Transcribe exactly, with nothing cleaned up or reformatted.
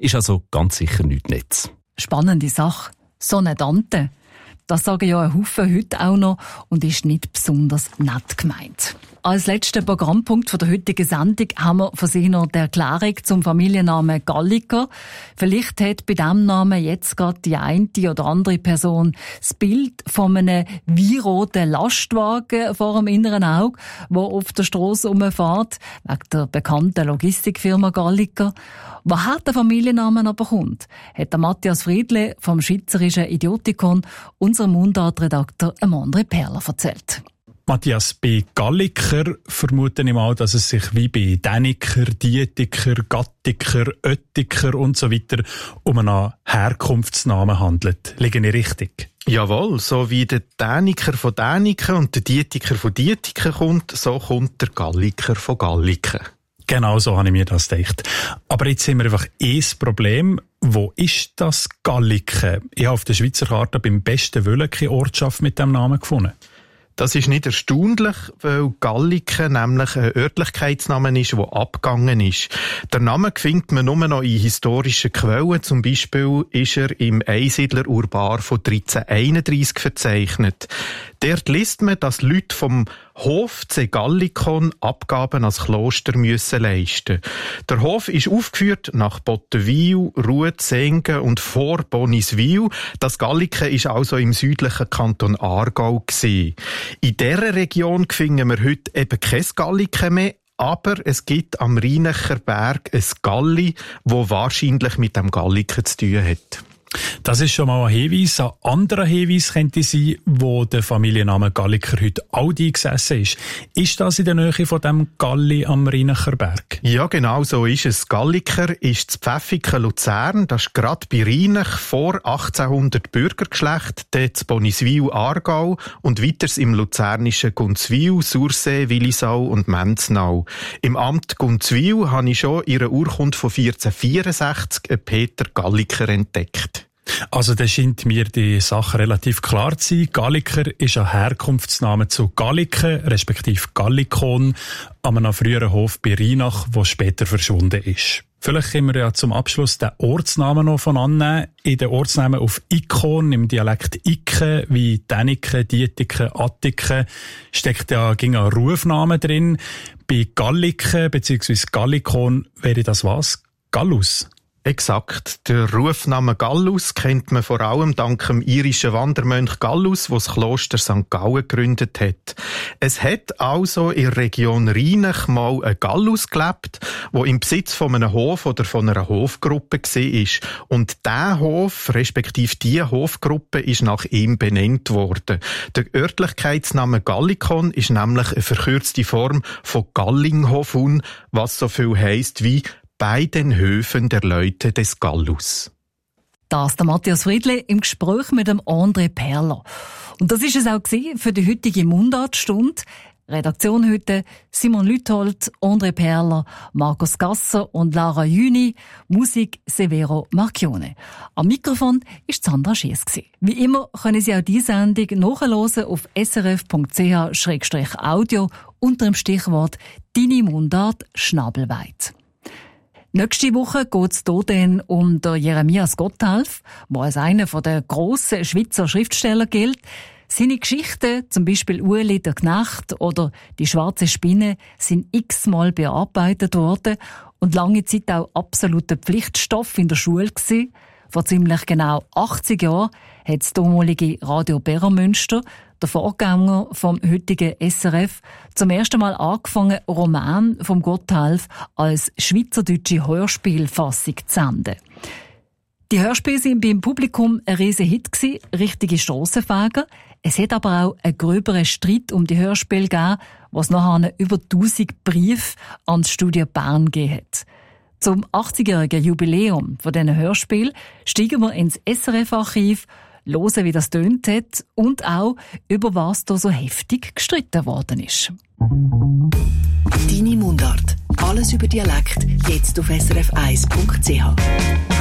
ist also ganz sicher nichts Nettes. Spannende Sache. So eine Tante. Das sagen ja ein Haufen heute auch noch und ist nicht besonders nett gemeint. Als letzten Programmpunkt von der heutigen Sendung haben wir für Sie noch die Erklärung zum Familiennamen Galliker. Vielleicht hat bei diesem Namen jetzt gerade die eine oder andere Person das Bild von einem weinroten Lastwagen vor dem inneren Auge, der auf der Strasse rumfährt, wegen der bekannten Logistikfirma Galliker. Woher der Familiennamen aber kommt, hat der Matthias Friedle vom Schweizerischen Idiotikon unserem Mundartredakteur André Perler erzählt. Matthias, bei Galliker vermute ich mal, dass es sich wie bei Däniker, Dietiker, Gattiker, Oettiker und so weiter um einen Herkunftsnamen handelt. Liege ich richtig? Jawohl, so wie der Däniker von Däniken und der Dietiker von Dietiken kommt, so kommt der Galliker von Galliken. Genau so habe ich mir das gedacht. Aber jetzt haben wir einfach ein Problem. Wo ist das Galliken? Ich habe auf der Schweizer Karte beim besten Willen keine Ortschaft mit diesem Namen gefunden. Das ist nicht erstaunlich, weil Galliken nämlich ein Örtlichkeitsname ist, der abgegangen ist. Der Name findet man nur noch in historischen Quellen. Zum Beispiel ist er im Einsiedler-Urbar von dreizehnhunderteinunddreissig verzeichnet. Dort liest man, dass Leute vom Hof zu Gallikon Abgaben als Kloster müssen leisten. Der Hof ist aufgeführt nach Bottenwil, Ruezengen und vor Boniswil. Das Galliken ist also im südlichen Kanton Aargau gewesen. In dieser Region finden wir heute eben kein Galliken mehr, aber es gibt am Rheinacher Berg ein Galli, das wahrscheinlich mit dem Galliken zu tun hat. Das ist schon mal ein Hinweis. Ein anderer Hinweis könnte sein, wo der Familienname Galliker heute all eingesessen ist. Ist das in der Nähe von dem Galli am Rheinacher Berg? Ja, genau so ist es. Galliker ist das Pfäffiken Luzern. Das ist gerade bei Rheinach vor achtzehnhundert Bürgergeschlecht, dort zu Boniswil, Aargau und weiters im luzernischen Gunzwil, Sursee, Willisau und Menznau. Im Amt Gunzwil habe ich schon in einer Urkunde von vierzehnhundertvierundsechzig einen Peter Galliker entdeckt. Also da scheint mir die Sache relativ klar zu sein. Galliker ist ein Herkunftsname zu Galliken, respektive Gallikon, an einem früheren Hof bei Rheinach, der später verschwunden ist. Vielleicht können wir ja zum Abschluss den Ortsnamen noch von annehmen. In den Ortsnamen auf Ikon, im Dialekt Ike, wie Däniken, Dietiken, Attiken, steckt ja gegen einen Rufnamen drin. Bei Galliken bzw. Gallikon wäre das was? Gallus. Exakt. Der Rufname Gallus kennt man vor allem dank dem irischen Wandermönch Gallus, der das Kloster Sankt Gallen gegründet hat. Es hat also in der Region Rheinach mal ein Gallus gelebt, der im Besitz von einem Hof oder von einer Hofgruppe war. Und dieser Hof, respektive diese Hofgruppe, ist nach ihm benannt worden. Der Örtlichkeitsname Gallikon ist nämlich eine verkürzte Form von Gallinghofun, was so viel heisst wie bei den Höfen der Leute des Gallus. Das der Matthias Friedle im Gespräch mit dem André Perler. Und das ist es auch für die heutige Mundartstunde. Redaktion heute Simon Lüthold, André Perler, Markus Gasser und Lara Jüni. Musik Severo Marchione. Am Mikrofon war Sandra Schiess. Wie immer können Sie auch diese Sendung nachhören auf s r f punkt c h slash audio unter dem Stichwort «Deine Mundart Schnabelweit». Nächste Woche geht es hier dann um den Jeremias Gotthelf, der als einer der grossen Schweizer Schriftsteller gilt. Seine Geschichten, zum Beispiel Ueli der Knecht oder Die schwarze Spinne, sind x-mal bearbeitet worden und lange Zeit auch absoluter Pflichtstoff in der Schule gewesen. Vor ziemlich genau achtzig Jahren hat das damalige Radio Beromünster, der Vorgänger vom heutigen S R F, zum ersten Mal angefangen, Roman vom Gotthelf als schweizerdeutsche Hörspielfassung zu senden. Die Hörspiele waren beim Publikum ein riesen Hit gewesen, richtige Strassenfeger. Es hat aber auch einen gröberen Streit um die Hörspiele gegeben, was nachher über tausend Briefe ans Studio Bern gegeben hat. Zum achtzigjährigen Jubiläum von diesen Hörspielen steigen wir ins S R F-Archiv, hören, wie das tönt hat und auch, über was da so heftig gestritten worden ist. Deine Mundart. Alles über Dialekt, jetzt auf s r f eins punkt c h.